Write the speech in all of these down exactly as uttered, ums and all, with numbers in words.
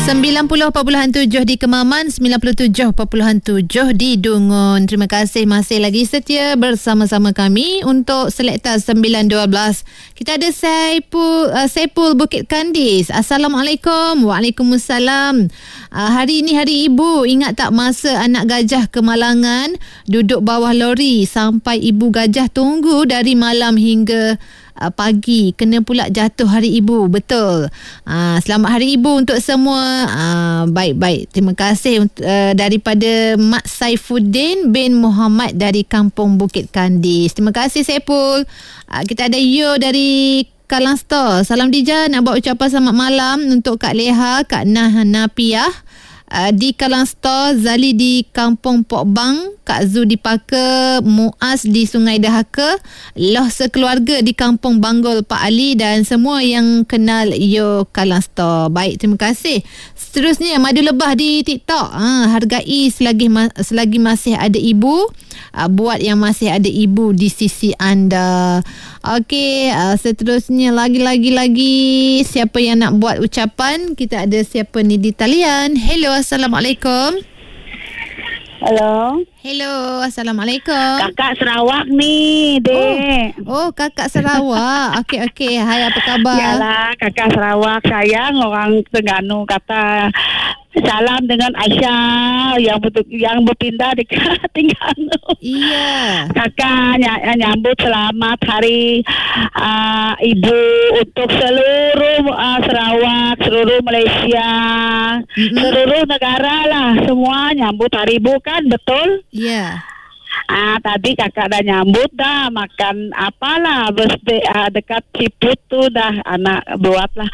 sembilan puluh perpuluhan tujuh di Kemaman, sembilan puluh tujuh perpuluhan tujuh di Dungun. Terima kasih masih lagi setia bersama-sama kami untuk Selekta sembilan dua belas. Kita ada Saipul, uh, Saipul Bukit Kandis. Assalamualaikum. Waalaikumsalam. Uh, hari ini hari ibu. Ingat tak masa anak gajah kemalangan duduk bawah lori sampai ibu gajah tunggu dari malam hingga Uh, pagi, kena pula jatuh hari ibu. Betul. Uh, selamat hari ibu untuk semua. Uh, baik-baik. Terima kasih uh, daripada Mak Saifuddin bin Muhammad dari Kampung Bukit Kandis. Terima kasih Saipul. Uh, kita ada Yo dari Kallang Store. Salam Dija, nak buat ucapan selamat malam untuk Kak Leha, Kak Nah Napiah Uh, di Kallang Store, Zali di Kampung Pok Bang, Kak Zu di Paka, Muaz di Sungai Dahaka, Loh sekeluarga di Kampung Banggol Pak Ali dan semua yang kenal Yo Kallang Store. Baik, terima kasih. Seterusnya Madu Lebah di TikTok. Ha, hargai selagi ma- selagi masih ada ibu. Uh, buat yang masih ada ibu di sisi anda. Okey, uh, seterusnya lagi-lagi lagi siapa yang nak buat ucapan? Kita ada siapa ni di talian. Hello, Assalamualaikum. Hello. Hello, Assalamualaikum. Kakak Sarawak ni, Dek. Oh, oh kakak Sarawak. Okey, okey. Hai, apa khabar? Yalah, kakak Sarawak. Sayang orang Terengganu kata salam dengan Aisyah yang betul, yang berpindah di Terengganu. Iya. Kakak ny- nyambut selamat hari uh, ibu untuk seluruh uh, Sarawak, seluruh Malaysia, mm-hmm. seluruh negara lah. Semua nyambut hari ibu kan, betul? Iya. Ah, tadi kakak dah nyambut dah makan apalah birthday ah, dekat Ciput tu dah anak buat lah.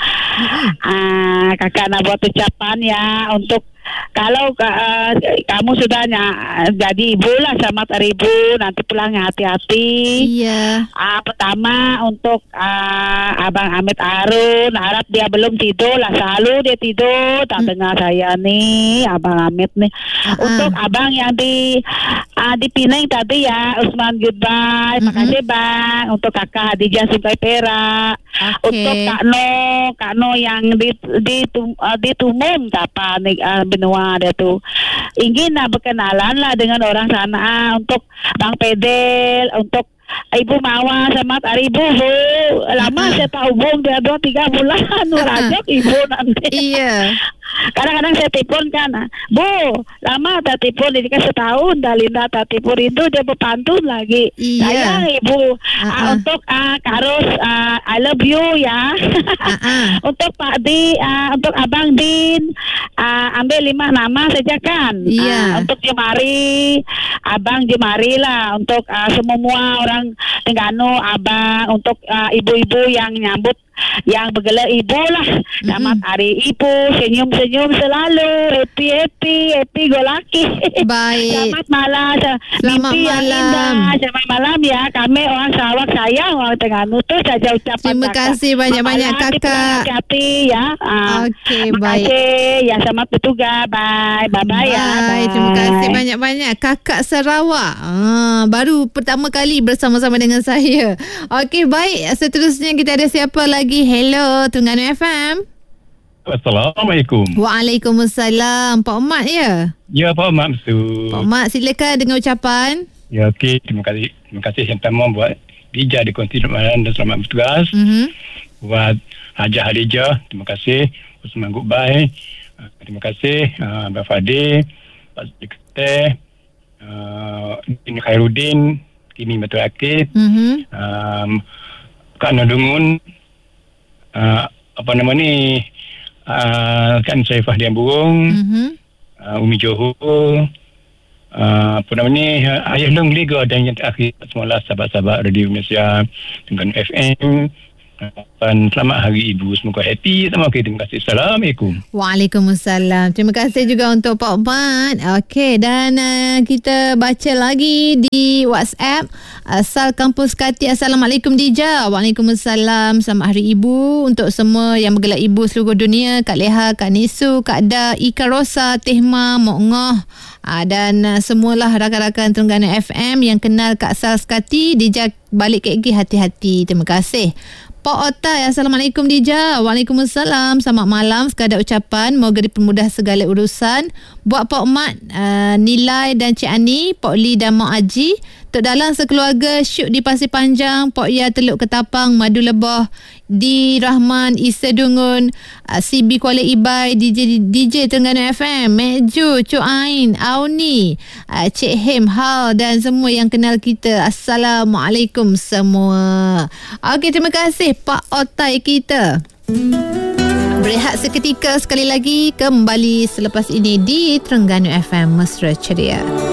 Ah, kakak nak buat ucapan ya untuk kalau uh, kamu sudah ny- jadi ibu lah, selamat hari ibu, nanti pulang hati-hati. Iya. Ah, pertama untuk uh, Abang Amit Arun, harap dia belum tidur lah, selalu dia tidur tak hmm. dengar saya nih Abang Amit nih. Uh-huh. Untuk abang yang di uh, di Pinang tadi ya, Usman goodbye, uh-huh. makasih bang. Untuk kakak Hadijah Sungai Perak, okay. Untuk Kak No, Kak No yang di di, tum, uh, di Tumum apa nih uh, benua dia tu. Ingin nak berkenalan lah dengan orang sana. Untuk Bang Pedel, untuk Ibu Mawar, selamat hari ibu. Bu. Lama uh-huh. saya tak hubung dia dua tiga bulan. Rajak ibu nanti. Iya. Kadang-kadang saya telepon kan, Bu, lama tak telepon, ini kan setahun dah Linda tak telepon itu, dia berpantun lagi. Iya. Sayang ibu. Uh-uh. Uh, untuk uh, Kak Ros, uh, I love you ya. Uh-uh. Untuk Pak Di, uh, untuk Abang Din, uh, ambil lima nama saja kan. Iya. Uh, untuk Jemari, Abang Jemari lah. Untuk uh, semua orang Terengganu, Abang, untuk uh, ibu-ibu yang nyambut, yang bergelar ibu lah. Selamat mm-hmm. hari ibu, senyum-senyum selalu, happy-happy, happy go lucky. Baik. Selamat malam. Selamat mimpi malam. Yang indah. Selamat malam ya. Kami orang Sarawak sayang, orang Terengganu tu saja ucapan. Terima kakak. kasih banyak-banyak kakak. Hati-hati ya. Uh, Okey, baik. Terima kasih. Ya, selamat bertugas. Bye. Bye-bye ya. Bye. Terima kasih banyak-banyak kakak Sarawak. Ah, baru pertama kali bersama-sama dengan saya. Okey, baik. Seterusnya kita ada siapa lagi? Hello, Terengganu F M. Assalamualaikum. Waalaikumsalam. Pak Mat ya? Ya, Pak Mat betul. Pak Mat, silakan dengan ucapan. Ya, okey. Terima kasih. Terima kasih yang pertama buat Dija di Konti Malam dan selamat bertugas. Mm-hmm. Buat Hajah Hadijah, terima kasih. Usman goodbye. Uh, terima kasih. Uh, Abang Fadil, Pak Sekretari, uh, Din Khairuddin, Kini Betul Akid, mm-hmm. um, Kak Nadungun, Uh, apa nama ni uh, kan saya Fahdian Burung, mm-hmm. uh, Umi Johor, uh, apa nama ni uh, Ayah Long Liga dan yang terakhir semua sahabat-sahabat Radio Malaysia dengan F M. Dan selamat hari ibu, semoga happy sama. Okay, terima kasih. Assalamualaikum. Waalaikumsalam. Terima kasih juga untuk Pak Mat. Okey, dan uh, kita baca lagi di WhatsApp. Asal Kampus Kati. Assalamualaikum Dija. Waalaikumsalam. Selamat hari ibu untuk semua yang bergelar ibu seluruh dunia. Kak Leha, Kak Nisu, Kak Da, Ika Rosa, Tehma, Mok Ngoh, uh, dan uh, semualah rakan-rakan Terengganu F M yang kenal Kak Sal Sekati. Dija balik K K, hati-hati. Terima kasih. Pak Otai, Assalamualaikum Dija. Waalaikumsalam. Selamat malam. Sekadar ucapan, moga dipermudah segala urusan. Buat Pak Mat, uh, Nilai dan Cik Ani, Pak Lee dan Mak Haji, Tok Dalang sekeluarga, Syuk di Pasir Panjang, Pak Ya Teluk Ketapang, Madu Lebah, Di Rahman, Isa Dungun, uh, C B Kuala Ibai, D J D J Terengganu F M, Meju, Cuk Ain, Auni, uh, Cik Hem Hal dan semua yang kenal kita. Assalamualaikum semua. Okey, terima kasih Pak Otai kita. Berehat seketika, sekali lagi kembali selepas ini di Terengganu F M Mesra Ceria.